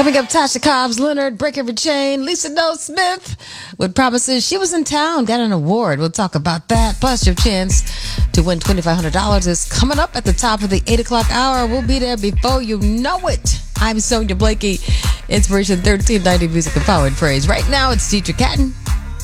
Coming up, Tasha Cobbs, Leonard, Break Every Chain, Lisa Noel Smith with promises she was in town, got an award. We'll talk about that. Plus, your chance to win $2,500 is coming up at the top of the 8 o'clock hour. We'll be there before you know it. I'm Sonia Blakey, Inspiration 1390 Music and Power and Praise. Right now, it's Dietrich Catton.